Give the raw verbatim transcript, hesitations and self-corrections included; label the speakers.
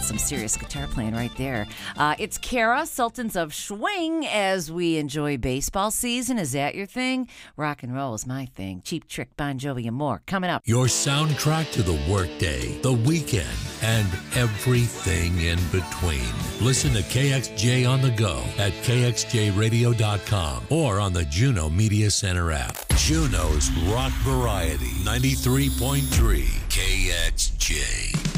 Speaker 1: some serious guitar playing right there. Uh, it's Kara, Sultans of Swing, as we enjoy baseball season. Is that your thing? Rock and roll is my thing. Cheap Trick, Bon Jovi, and more. Coming up.
Speaker 2: Your soundtrack to the workday, the weekend, and everything in between. Listen to K X J on the go at K X J radio dot com or on the Juno Media Center app. Juno's Rock Variety, ninety-three point three K X J.